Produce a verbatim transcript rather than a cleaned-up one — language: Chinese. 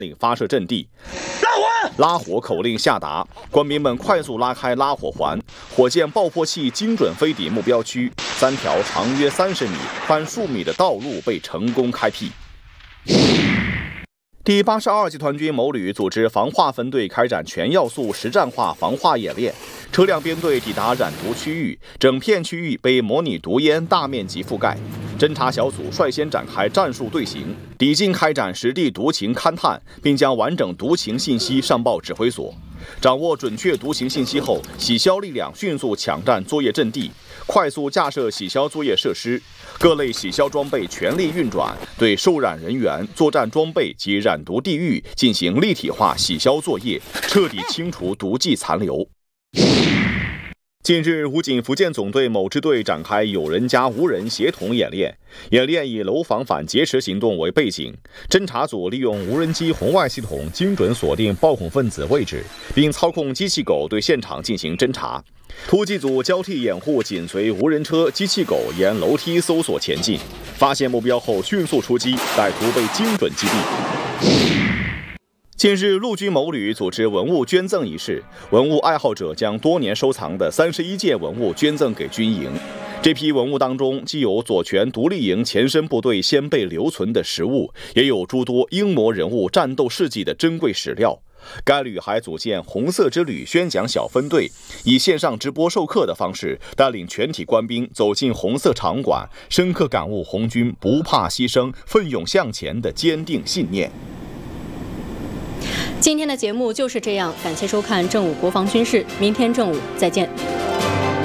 领发射阵地。拉火口令下达，官兵们快速拉开拉火环，火箭爆破器精准飞抵目标区，三条长约三十米、宽数米的道路被成功开辟。第八十二集团军某旅组织防化分队开展全要素实战化防化演练，车辆编队抵达染毒区域，整片区域被模拟毒烟大面积覆盖。侦察小组率先展开战术队形，抵近开展实地毒情勘探，并将完整毒情信息上报指挥所。掌握准确毒情信息后，洗消力量迅速抢占作业阵地，快速架设洗消作业设施，各类洗消装备全力运转，对受染人员、作战装备及染毒地域进行立体化洗消作业，彻底清除毒剂残留。近日，武警福建总队某支队展开有人加无人协同演练。演练以楼房反劫持行动为背景，侦察组利用无人机红外系统精准锁定暴恐分子位置，并操控机器狗对现场进行侦查。突击组交替掩护，紧随无人车、机器狗沿楼梯搜索前进，发现目标后迅速出击，歹徒被精准击毙。近日，陆军某旅组织文物捐赠仪式，文物爱好者将多年收藏的三十一件文物捐赠给军营。这批文物当中，既有左权独立营前身部队先辈留存的实物，也有诸多英模人物战斗事迹的珍贵史料。该旅还组建红色之旅宣讲小分队，以线上直播授课的方式，带领全体官兵走进红色场馆，深刻感悟红军不怕牺牲、奋勇向前的坚定信念。 今天的节目就是这样，感谢收看正午国防军事，明天正午再见。